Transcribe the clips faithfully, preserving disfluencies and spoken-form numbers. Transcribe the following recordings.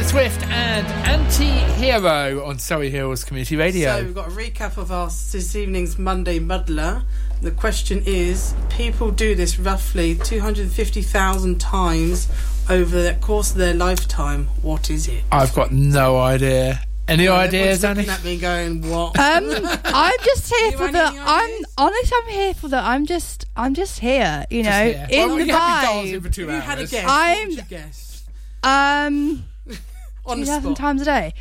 Swift and Anti-Hero on Surrey Hills Community Radio. So we've got a recap of our this evening's Monday Muddler. The question is, people do this roughly two hundred fifty thousand times over the course of their lifetime. What is it? I've got no idea. Any well, ideas, Annie? Looking at me going, what? Um, I'm just here You for want the. any I'm ideas? honestly, I'm here for the. I'm just. I'm just here. You know, Just here. in Well, the you have been dancing vibe. for two If you had a hours. guess, I'm- what would you guess? Um, On two the thousand spot. times a day.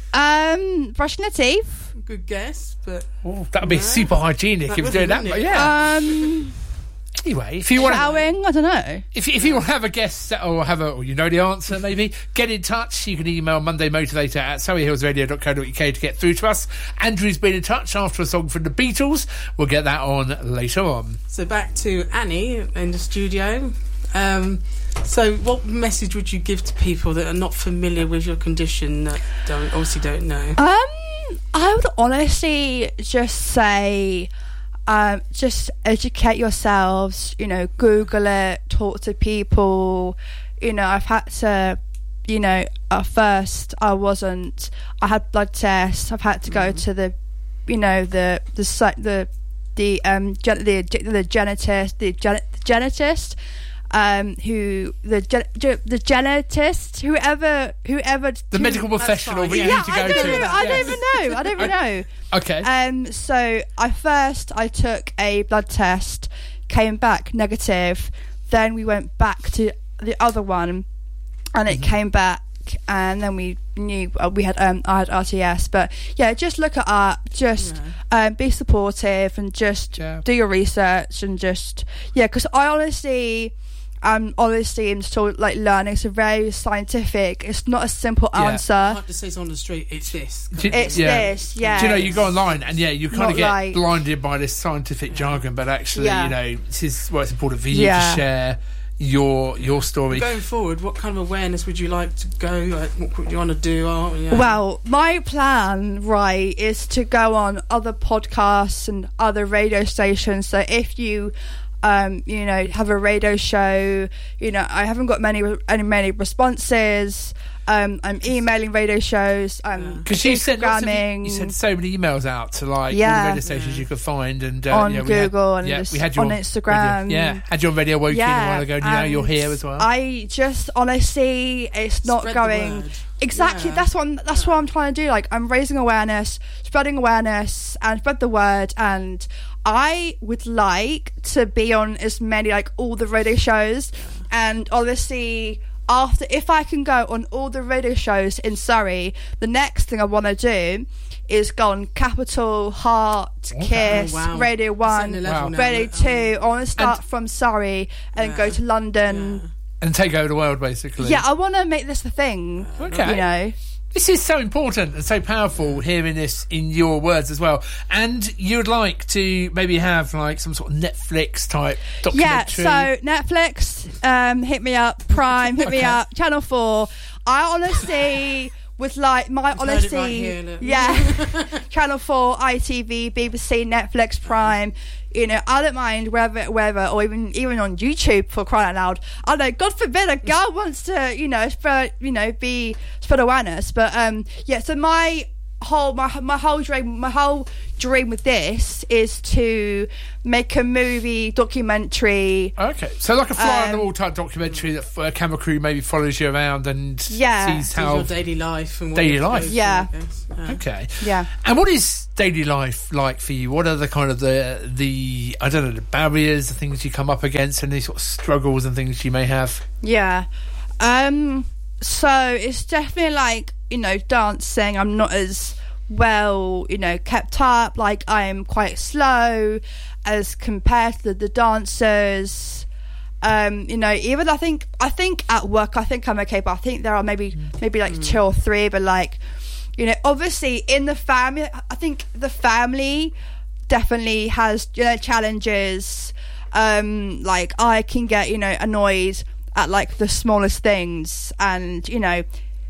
Um, brushing the teeth. Good guess, but Oh, that would be No. super hygienic That if would you're be, doing that. wouldn't But it? yeah. Um, Anyway, if you want to, showering. I don't know. if if you want to have a guess or have a, or you know the answer, maybe get in touch. You can email Monday Motivator at surrey hills radio dot co dot uk to get through to us. Andrew's been in touch after a song from the Beatles. We'll get that on later on. so back to Annie in the studio. Um, so what message would you give to people that are not familiar with your condition, that don't obviously don't know? Um, I would honestly just say, um, just educate yourselves. You know, Google it, talk to people. You know, I've had to. You know, at first I wasn't. I had blood tests. I've had to go Mhm. to to the, you know, the the the the, the um gen- the the genetist the gen- genetist. Um, who the gen- ge- the genetist, whoever whoever The medical professional fine, that you yeah. need to I go don't to. even, I don't Yes. even know. I don't even know. Okay. Um, so I first I took a blood test, came back negative. Then we went back to the other one, and it Mhm. came back. And then we knew uh, we had um I had R T S. But yeah, just look it up. Just Yeah. um be supportive and just Yeah. do your research and just yeah. Because I honestly. Um, honestly, I'm still like learning. It's a very scientific. It's not a simple Yeah. I answer. have to say it's on the street. It's this. Do you- It's yeah. this, yeah. Do you know, you go online and yeah, you kind Not of get like- blinded by this scientific jargon, but actually, Yeah. you know, this is well, it's important for you Yeah. to share your your story. Going forward, what kind of awareness would you like to go? Like, what would you want to do? Oh, yeah. Well, my plan, right, is to go on other podcasts and other radio stations. So if you, um, you know, have a radio show, you know, I haven't got many any many responses. Um, I'm emailing radio shows. I'm Because you sent lots of, Instagramming you sent so many emails out to like all Yeah. the radio stations Yeah. you could find, and uh, on yeah, we had- Google and yeah, just we had you on on Instagram. Radio, yeah, had you on Radio Woking a while ago, and you know you're and here as well. I just honestly, it's not Spread the going. word. Exactly, Yeah. that's what I'm, that's Yeah. what I'm trying to do. Like, I'm raising awareness, spreading awareness, and spread the word. And I would like to be on as many, like, all the radio shows. And obviously, after, if I can go on all the radio shows in Surrey, the next thing I want to do is go on Capital, Heart, Okay. Kiss, Oh, wow. Radio One, Setting a level Wow. now, Radio um, Two. I want to start And- from Surrey and Yeah. go to London. Yeah. And take over the world, basically. Yeah, I want to make this a thing. Okay. You know. This is so important and so powerful, hearing this in your words as well. And you'd like to maybe have like some sort of Netflix type Yeah, documentary. so Netflix, um, hit me up. Prime, hit me Okay. up. Channel four. I honestly was like, my You've heard it honesty, right here, look. yeah. Channel four, I T V, B B C, Netflix, Prime. You know, I don't mind wherever, wherever, or even even on YouTube, for crying out loud. I know, God forbid, a girl wants to, you know, spread, you know, be spread awareness. But um, yeah. So my whole my my whole dream my whole dream with this is to make a movie documentary. Okay, so like a fly on the Um, wall type documentary that a camera crew maybe follows you around and Yeah. sees Sees how. your daily life and what Daily you have to life. go through, Yeah. I guess. Yeah. Okay, Yeah. and what is daily life like for you? What are the kind of the the I don't know the barriers, the things you come up against, and these sort of struggles and things you may have? Yeah. Um so it's definitely like, you know, dancing. I'm not as well, you know, kept up. Like, I'm quite slow as compared to the, the dancers. Um, you know, even I think I think at work I think I'm okay, but I think there are maybe maybe like two or three, but like, you know, obviously in the family, I think the family definitely has, you know, challenges. Um, like, I can get, you know, annoyed at like the smallest things, and, you know,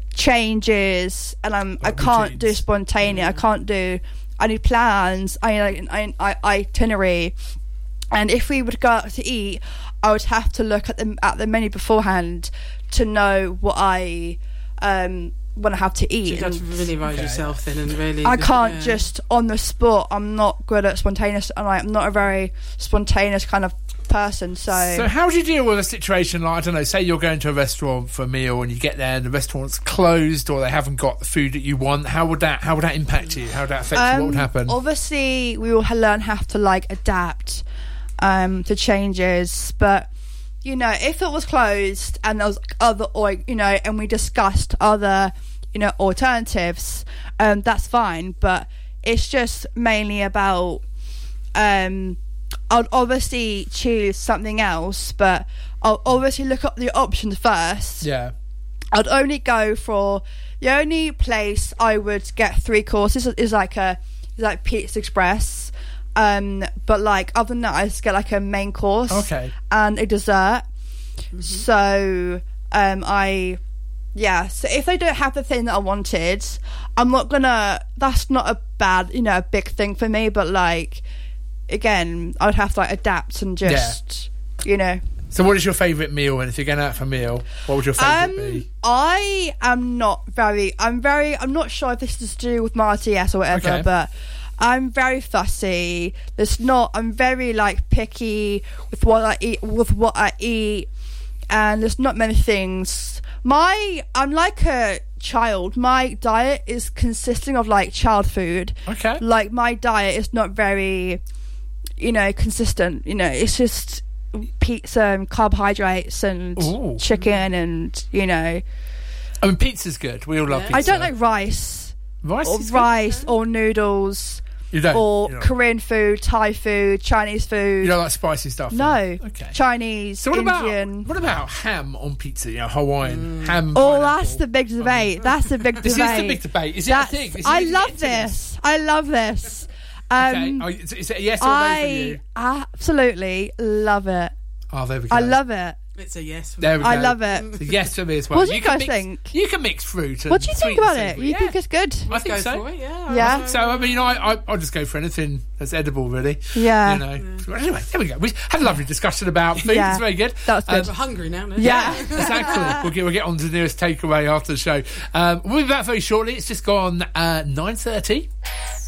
changes, and I'm I Like can't do routines. spontaneous. I can't do. I need plans. I need I, I, itinerary. And if we would go out to eat, I would have to look at the at the menu beforehand to know what I um when I have to eat. So you have to really write Okay. yourself in and really. I can't yeah. just on the spot. I'm not good at spontaneous, and I'm not a very spontaneous kind of person. So, So how do you deal with a situation like, I don't know, say you're going to a restaurant for a meal and you get there and the restaurant's closed or they haven't got the food that you want? How would that how would that impact you? How would that affect you? What would Um, happen? Obviously, we will ha- learn have to like adapt um, to changes, but you know, if it was closed and there was other, or you know, and we discussed other, you know, alternatives, um, that's fine. But it's just mainly about, um, I'd obviously choose something else, but I'll obviously look up the options first. Yeah. I'd only go for the only place I would get three courses is like a is like Pizza Express, um, but like other than that, I just get like a main course, Okay. and a dessert. Mm-hmm. So um, I yeah. So if they don't have the thing that I wanted, I'm not gonna. That's not a bad, you know, a big thing for me. But like again, I'd have to like adapt and just you know. So what is your favourite meal? And if you're going out for a meal, what would your favourite Um, be? I am not very. I'm very. I'm not sure if this is to do with my R T S or whatever, Okay. but I'm very fussy. There's not. I'm very like picky with what I eat. With what I eat, and there's not many things. My. I'm like a child. My diet is consisting of like child food. Okay. Like my diet is not very, you know, consistent. You know, it's just pizza and carbohydrates and Ooh. chicken and you know. I mean, pizza's good. We all love Yeah. pizza. I don't like rice rice. or is good? rice or noodles You don't. or you don't. Korean food, Thai food, Chinese food. You don't like spicy stuff. No, Okay. Chinese, So what Indian. about what about ham on pizza? You know, Hawaiian ham. Oh, pineapple? that's the big debate. That's the big This debate. is the big debate. Is it That's- a thing? Is it I easy to love get into this? this. I love this. Okay. Um, Oh, is is it a yes or a no for I you? absolutely love it. Oh, there we go. I love it. It's a yes. For There we me. go. I love it. It's a yes for me as well. What do you can guys mix, think? You can mix fruit. And What do you think sweet and about it? savoury. You Yeah. think it's good? I think Go so. for it, yeah. Yeah. So I mean, I, I I'll just go for anything that's edible, really. Yeah. You know. Well, anyway, there we go. We had a lovely discussion about food. Yeah. It's very good. That was good. We're hungry now. No? Yeah. Exactly. We'll get we'll get on to the nearest takeaway after the show. Um, we'll be back very shortly. It's just gone uh, nine thirty.